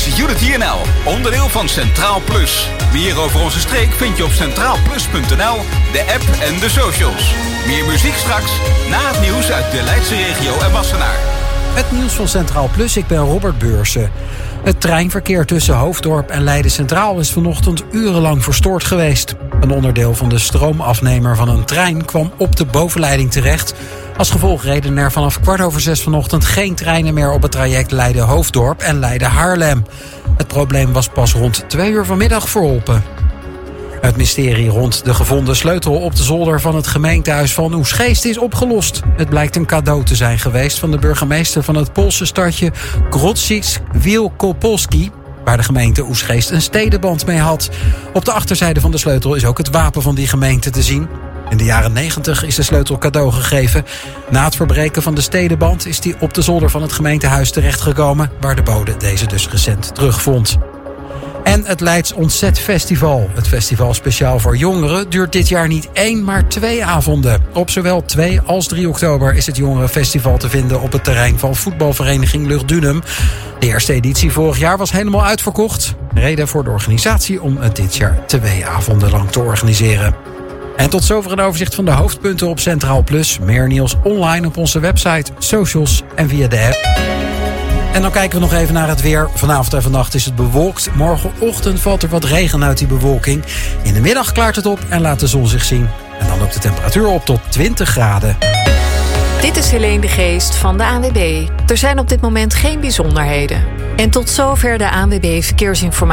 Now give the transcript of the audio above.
is Unity NL, onderdeel van Centraal Plus. Meer over onze streek vind je op centraalplus.nl, de app en de socials. Meer muziek straks, na het nieuws uit de Leidse regio en Wassenaar. Het nieuws van Centraal Plus, ik ben Robert Beursen. Het treinverkeer tussen Hoofddorp en Leiden Centraal is vanochtend urenlang verstoord geweest. Een onderdeel van de stroomafnemer van een trein kwam op de bovenleiding terecht. Als gevolg reden er vanaf 5:15 vanochtend geen treinen meer op het traject Leiden-Hoofddorp en Leiden-Haarlem. Het probleem was pas rond 2:00 vanmiddag verholpen. Het mysterie rond de gevonden sleutel op de zolder van het gemeentehuis van Oesgeest is opgelost. Het blijkt een cadeau te zijn geweest van de burgemeester van het Poolse stadje Grodzisk Wielkopolski, waar de gemeente Oesgeest een stedenband mee had. Op de achterzijde van de sleutel is ook het wapen van die gemeente te zien. In de jaren 90 is de sleutel cadeau gegeven. Na het verbreken van de stedenband is die op de zolder van het gemeentehuis terechtgekomen, waar de bode deze dus recent terugvond. En het Leids Ontzet-festival. Het festival speciaal voor jongeren duurt dit jaar niet 1, maar 2 avonden. Op zowel 2 als 3 oktober is het jongerenfestival te vinden op het terrein van voetbalvereniging Lugdunum. De eerste editie vorig jaar was helemaal uitverkocht. Reden voor de organisatie om het dit jaar 2 avonden lang te organiseren. En tot zover een overzicht van de hoofdpunten op Centraal Plus. Meer nieuws online op onze website, socials en via de app. En dan kijken we nog even naar het weer. Vanavond en vannacht is het bewolkt. Morgenochtend valt er wat regen uit die bewolking. In de middag klaart het op en laat de zon zich zien. En dan loopt de temperatuur op tot 20 graden. Dit is Helene de Geest van de ANWB. Er zijn op dit moment geen bijzonderheden. En tot zover de ANWB Verkeersinformatie.